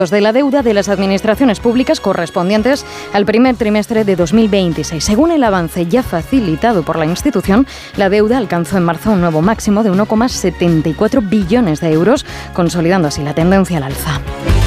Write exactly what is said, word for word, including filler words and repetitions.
de la deuda de las administraciones públicas correspondientes al primer trimestre de dos mil veintiséis. Según el avance ya facilitado por la institución, la deuda alcanzó en marzo un nuevo máximo de uno coma setenta y cuatro billones de euros, consolidando así la tendencia al alza.